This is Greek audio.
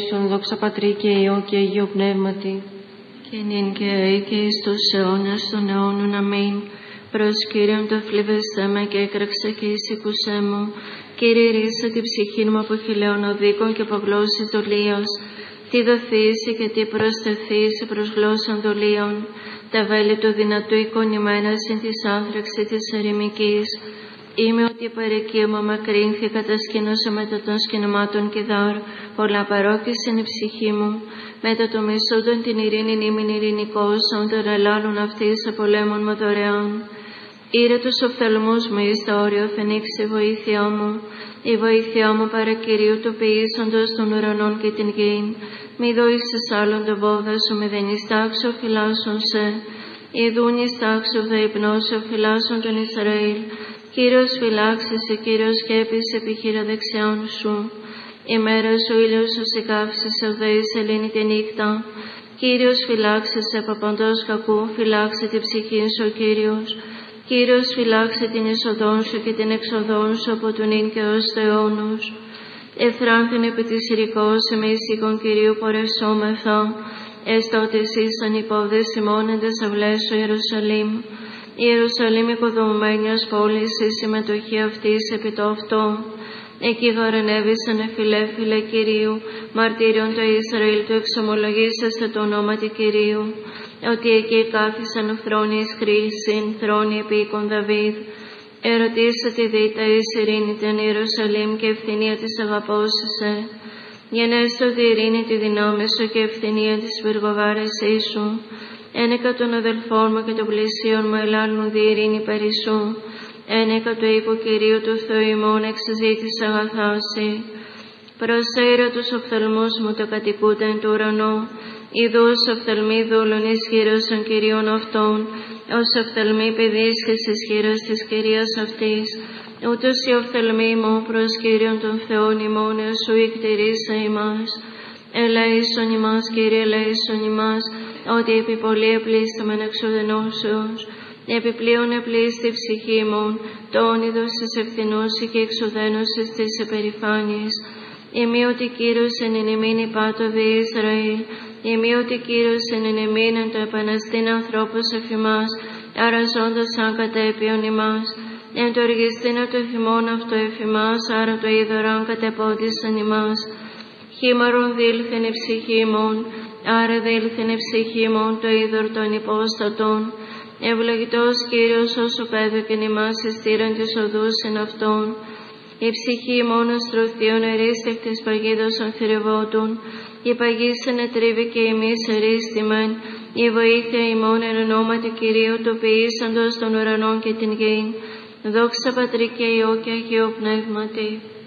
Δόξα Πατρί και Υιό και Αγίου Πνεύματι. Και νυν και αεί και εις τους αιώνας των αιώνων. Αμήν. Προς Κύριον το θλίβεσέ με και έκραξε και εισήκουσέ μου. Κύριε ρίσε την ψυχή μου από χιλέων οδίκων και από γλώσσης δολίας. Τι δοθήσει και τι προσθεθήσει προς γλώσσαν δολίων. Τα βέλη του δυνατού εικονημένα συν της άνθραξη της ερημικής. Είμαι ότι παρεκείωμα μακρύνθη κατασκήνωσα μετά των σκηνωμάτων κηδάρ, πολλά παρόκησεν η ψυχή μου. Μετά το μισούντον την ειρήνην ήμην ειρηνικός, όν των ελάλων αυτής απολέμων μου δωρεάν. Ήρε τους οφθαλμούς μου εις τα όριο φαινήξει η βοήθειά μου. Η βοήθειά μου παρά Κυρίου του ποιήσαντος των ουρανών και την γην. Μη δόησες άλλον το βόδα σου, μη δεν ιστάξω φυλάσσον σε. Ιδούν ιστάξω δε υπνώσω φυλάσσον τον Ισραήλ. Κύριος φυλάξεσαι, Κύριος σκέπησε επιχείρα δεξιάν σου. Η μέρα σου ήλιος σου σηκάφησες, ο δε η σελήνη τη νύχτα. Κύριος φυλάξεσαι από παντός κακού, φυλάξε την ψυχή σου, Κύριος. Κύριος φυλάξε την εισοδόν σου και την εξοδόν σου από του νυν και ως το αιώνος. Εθράνθην επί της ειρηκός, με ησύχων Κυρίου πορεσόμεθα. Εστότε εσείς ανυπόδες ημών εν τες αυλές σου Ιερουσαλήμ. Ιερουσαλήμ οικοδομημένη ως πόλης, η συμμετοχή αυτής επί το αυτό. Εκεί γαρενέβησαν εφιλέφιλε Κυρίου, μαρτύριον το Ισραήλ του εξομολογήσαστε το ονόματι Κυρίου, ότι εκεί κάθισαν θρόνοι χρήσιν, θρόνοι επί οίκων Δαβίδ. Ερωτήσατε δίτα εις ειρήνη την Ιερουσαλήμ και ευθυνία της αγαπώσεσαι. Γενέστο τη ειρήνη τη δυνάμει σου και ευθυνία της πυργοβάρεσή σου. Ένεκα των αδελφών μου και των πλησίων μου ελάλουν δι' ειρήνη περισσού. Ένεκα του οίκου Κυρίου του Θεού ημών εξζήτης αγαθάση. Προσέιρα τους οφθαλμούς μου το κατοικούντεν του ουρανού. Ιδούς οφθαλμοί δούλων ισχύρωσαν Κυρίων αυτών, ως οφθαλμοί παιδείς και ισχύρος της Κυρίας αυτής. Ούτως οι οφθαλμοί μου προς Κύριον των Θεών ημών εσού εκτηρήσα ημάς. Ελέησον ημάς, Κύριε, ελέησον ημάς, ότι επί πολύ επλήσταμεν εξουδενώσεως. Επιπλέον επλήστη ψυχή ημών, το όνειδος της ευθυνούς και εξουδένωσης της επερηφάνειας. Ημί ότι Κύριος εν ημίν υπάτω δι' Ισραήλ, ημί ότι Κύριος εν ημίν εν το επαναστήν ανθρώπους εφημάς, αραζώντας σαν κατέπιον ημάς. Εν το οργιστήνο το εφημών αυτό εφημάς, άρα το είδωραν κατεπόδισαν ημάς. Χήμαρον δήλθεν η ψυχή ημών, άρα δήλθεν η ψυχή ημών το είδωρ των υπόστατων. Ευλογητός Κύριος όσου πέδωκεν ημάς εστήραν της οδούς εν αυτόν. Η ψυχή ημών αστρωθείων ερίστευτης παγίδος ανθυρευότων. Η παγίσεν ετρίβη και εμείς ερίστημεν. Η βοήθεια ημών εν ονόματι Κυρίου το ποιήσαντος των ουρανών και την γην. Δόξα Πατρί και Υιό και Αγίου Πνεύματι.